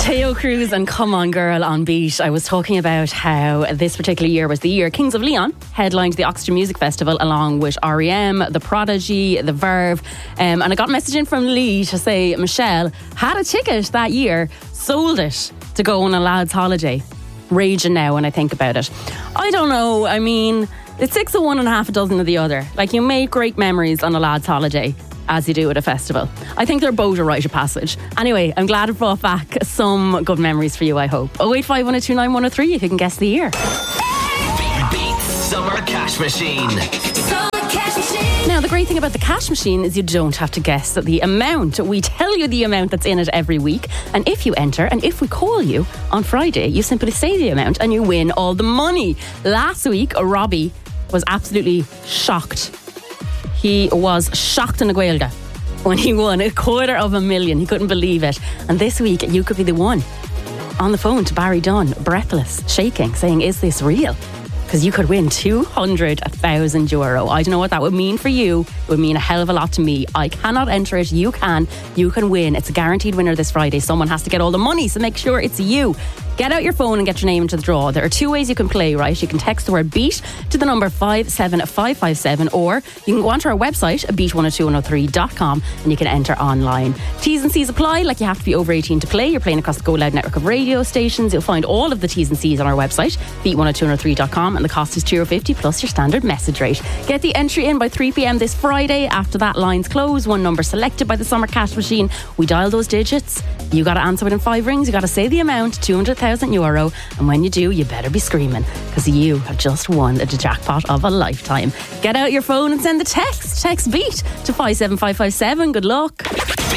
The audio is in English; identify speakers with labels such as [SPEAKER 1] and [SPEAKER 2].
[SPEAKER 1] Teo Cruz and Come On Girl on Beat. I was talking about how this particular year was the year Kings of Leon headlined the Oxygen Music Festival along with R.E.M., The Prodigy, The Verve. And I got a message in from Lee to say Michelle had a ticket that year, sold it to go on a lad's holiday. Raging now when I think about it. I don't know. I mean, it's 6 of one and half a dozen of the other. Like, you make great memories on a lad's holiday as you do at a festival. I think they're both a rite of passage. Anyway, I'm glad it brought back some good memories for you, I hope. 085 102 9103 if you can guess the year.
[SPEAKER 2] Beat Summer Cash Machine.
[SPEAKER 1] Now, the great thing about the cash machine is you don't have to guess the amount. We tell you the amount that's in it every week. And if you enter, and if we call you on Friday, you simply say the amount and you win all the money. Last week, Robbie was absolutely shocked. He was shocked in a Gaeilge when he won $250,000. He couldn't believe it. And this week, you could be the one on the phone to Barry Dunn, breathless, shaking, saying, is this real? Because you could win €200,000. I don't know what that would mean for you. It would mean a hell of a lot to me. I cannot enter it. You can. You can win. It's a guaranteed winner this Friday. Someone has to get all the money, so make sure it's you. Get out your phone and get your name into the draw. There are two ways you can play, right? You can text the word BEAT to the number 57557, or you can go onto our website, beat102103.com, and you can enter online. T's and C's apply. Like, you have to be over 18 to play. You're playing across the Go Loud network of radio stations. You'll find all of the T's and C's on our website, beat102103.com, and the cost is €2.50 plus your standard message rate. Get the entry in by 3 p.m. this Friday. After that, lines close. One number selected by the Summer Cash Machine. We dial those digits. You got to answer within 5 rings. You got to say the amount, €200,000, and when you do, you better be screaming, because you have just won the jackpot of a lifetime. Get out your phone and send the text. Text BEAT to 57557. Good luck.